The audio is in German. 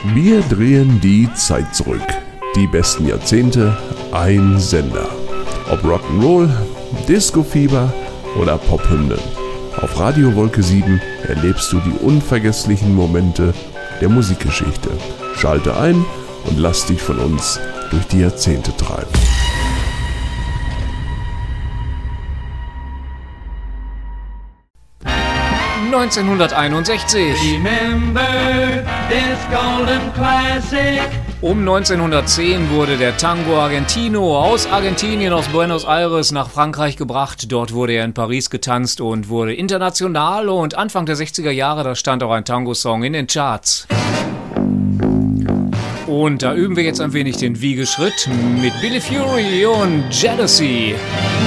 Wir drehen die Zeit zurück. Die besten Jahrzehnte, ein Sender. Ob Rock'n'Roll, Disco-Fieber oder Pophymnen. Auf Radio Wolke 7 erlebst du die unvergesslichen Momente der Musikgeschichte. Schalte ein und lass dich von uns durch die Jahrzehnte treiben. ...1961. Remember this golden classic. Um 1910 wurde der Tango Argentino aus Argentinien, aus Buenos Aires nach Frankreich gebracht. Dort wurde er in Paris getanzt und wurde international. Und Anfang der 60er Jahre, da stand auch ein Tango-Song in den Charts. Und da üben wir jetzt ein wenig den Wiegeschritt mit Billy Fury und Jealousy.